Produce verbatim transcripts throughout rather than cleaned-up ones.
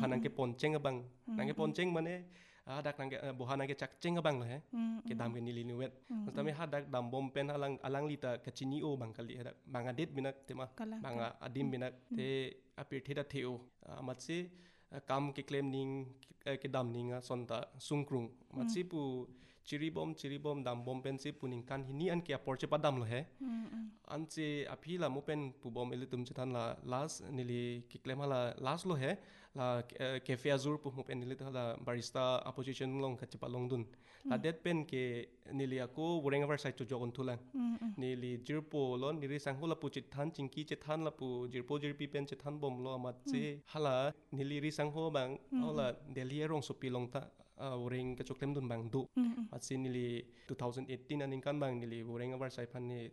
nang ke ponceng abang nang ke ponceng mane hadak nang ke boha nang ke cakceng abang lah eh ke dam ke nili nuet tame hadak dam bom pen alang alang lita kacini o bang kali hadak bang adet binak tema bang adim binak te apir theda theo amat se kam ke claim ning ke dam ning sonta sungkrung matsi pu chiri bom chiri bom dam bom pen se puning kan hini an ke apor che padam lo he an che aphila mo pen pu bom ele tum che than la last nili ke claim hala last lo he la cafe azur pu mo pen nili thala barista opposition long ka chepa long dun la det pen ke nili ako boreng avar side to jogon thulang nili jirpo lon nili sanghola pu chit than chingki che than la pu jirpo jirpi pen che than bom lo amat che hala nili ri sangho bang ola delhi rong sopi long ta boreng ka choklem dun bang du atsi nili twenty eighteen aning kan bang nili boreng avar side phan ni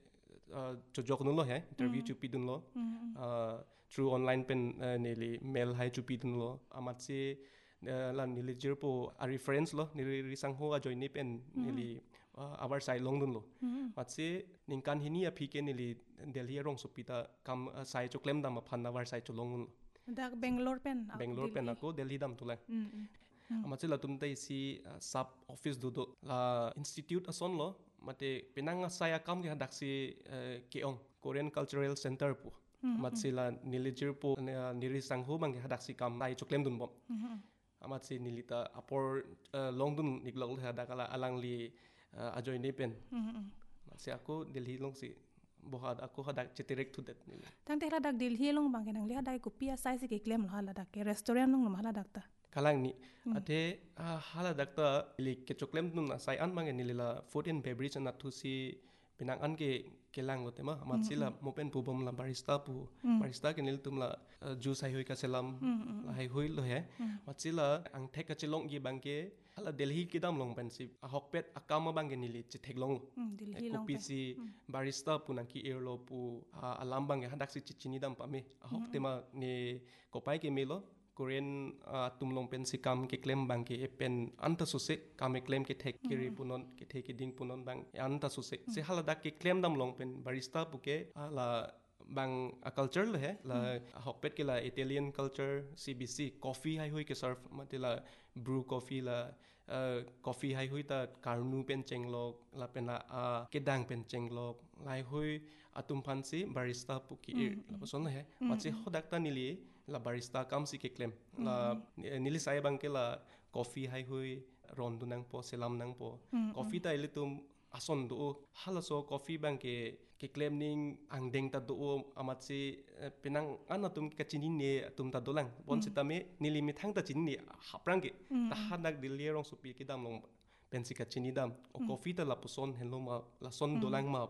chojok nun lo he interview chupi dun lo through online pen nili mail hai chupi dun lo amat se la nili jirpo a reference lo nili ri sangho a join ni pen nili avar side long dun lo atse ningkan hini a phike nili delhi rong sopi ta kam sai choklem dam phan avar side cholong lo dak bangalore pen bangalore pen ako delhi dam tulai amatse la tum tai si sub office do do la institute ason lo mate penang saya kam ke hadak si keong korean cultural center pu amatse la nilijir pu niri sangho bang ke hadak si kam nai choklem dun bom amatse nilita apor long dun niklok le hadak ala alang li ajoy ni pen matse ako delhi long si bohad ako hadak chetirek thu det tang te hadak delhi long bang ke nang li hadak ko pia sai se ke claim lo hala dak ke restaurant long hala dak ta kalang ni ate hala dakta li ke choklem nun sai an mang ni la food and beverage na thu si pinang an ke kelang lo tema matsila mopen pu bom la barista pu barista ke nil tum la juice hai hoi ka selam la hai hoi lo he matsila ang thek ka chelong gi bang ke hala delhi ke dam long pen si hokpet akam bang ke nili che thek long delhi long pi si barista pu na ki erlo pu alam bang hadak si chini dam pa me hok tema ni kopai ke melo Korean tumlong pen si kam ke claim bang ke pen anta suse kam ke claim ke thek kiri punon ke thek ding punon bang anta suse se hala dak ke claim dam long pen barista puke la bang a culture le he la hokpet ke la Italian culture C B C coffee hai hoi ke serve matila brew coffee la coffee hai hoi ta karnu pen chenglok la pen la ke dang pen chenglok lai hoi atum phan si barista puki la poson he matse hodak ta nili la barista kam si ke claim la nili sai bang ke la coffee hai hoi ron du nang po selam nang po coffee ta ilitum ason do hala so coffee bang ke ke claim ning ang deng ta do amat si penang anatum ka chini ne atum ta dolang bon sitame nili mi thang ta chini ni haprang ke ta hanak dilli rong supi ki dam long pen si ka chini dam o coffee ta la poson hello ma la son dolang ma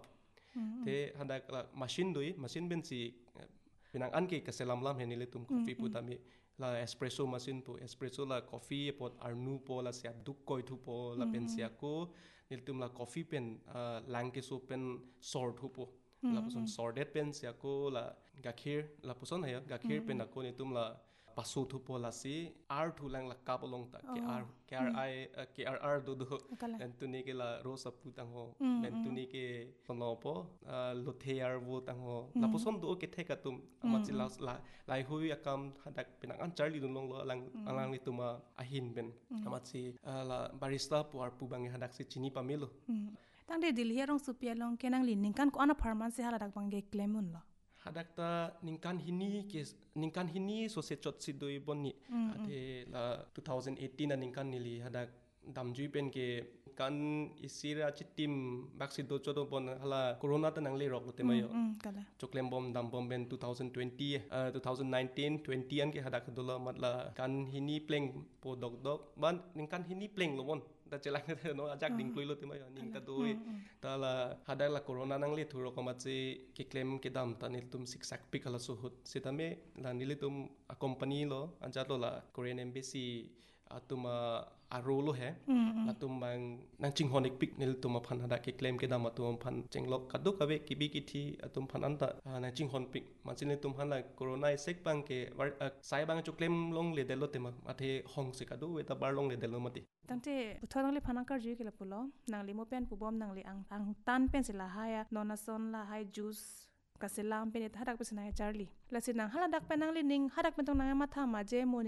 te hadak la machine doi machine ben si pinang an ke ka selam lam henile tum coffee putami la espresso machine pu espresso la coffee pot arnu po la sia duk koi thu po la pen sia ko nil tum la coffee pen lang ke so pen sort hu po la poson sorted pen sia ko la gakhir la poson hay gakhir pen ko ni tum la pasu thu po la si ar thu lang la kap long ta ke ar ke ar i ke ar ar do do dan tu ni ke la rosa pu tang ho dan tu ni ke sono po lothear wo tang ho la poson do ke the ka tum amat la la lai hui akam hadak pinang an charli dun long lo alang alang ni tuma ahin ben amat si la barista pu ar pu bang hadak si chini pamelo tang de dil herong supia long kenang lin ning kan ko ana pharmacy hala dak bang ge claim un lo hadakta ningkan hini ke ningkan hini so se chot si doi bonni ate la twenty eighteen ningkan nili hadak damjui pen ke kan isira chitim vaccine do chodo bon hala corona ta nang le rok te mayo choklem bom dam bom ben twenty twenty twenty nineteen twenty an ke hadak dola matla kan hini pleng po dok dok ban ningkan hini pleng lo bon ta chelang no ajak ding kloi lo te mayo ning ta doi ta la hadak la corona nang le thuro ko matse ke claim ke dam ta nil tum sik sak pik hala so hut setame la nile tum a company lo anjalo la Korean embassy atuma arolo he atum bang nang ching honik pik nil tum phan hada ke claim ke dam atum phan chenglok kaduk abe kibi ki thi atum phan anta nang ching hon pik machin tum han la corona sek bang ke sai bang chu claim long le delo tema athe hong se kadu eta bar long le delo mati tante puthong le phana kar ji ke la pulo nang le mo pen pu bom nang le ang ang tan pen se la haya nona son la hai juice kaselam pen hadak pe sinai charlie la sinang hala dak penang le ning hadak pen tong nang ma tha ma je mo